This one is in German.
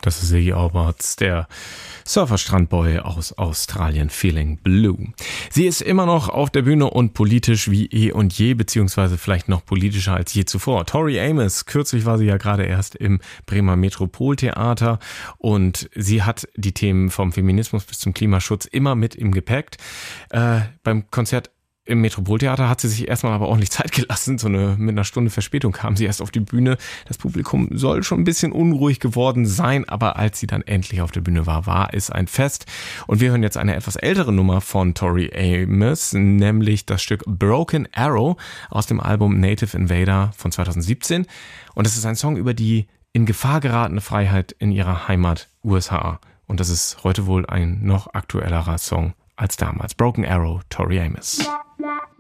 Das ist Ziggy Alberts, der Surfer-Strandboy aus Australien, Feeling Blue. Sie ist immer noch auf der Bühne und politisch wie eh und je, beziehungsweise vielleicht noch politischer als je zuvor. Tori Amos, kürzlich war sie ja gerade erst im Bremer Metropoltheater und sie hat die Themen vom Feminismus bis zum Klimaschutz immer mit im Gepäck. Beim Konzert im Metropoltheater hat sie sich erstmal aber ordentlich Zeit gelassen. Mit einer Stunde Verspätung kam sie erst auf die Bühne. Das Publikum soll schon ein bisschen unruhig geworden sein, aber als sie dann endlich auf der Bühne war es ein Fest. Und wir hören jetzt eine etwas ältere Nummer von Tori Amos, nämlich das Stück Broken Arrow aus dem Album Native Invader von 2017. Und es ist ein Song über die in Gefahr geratene Freiheit in ihrer Heimat USA. Und das ist heute wohl ein noch aktuellerer Song als damals. Broken Arrow, Tori Amos.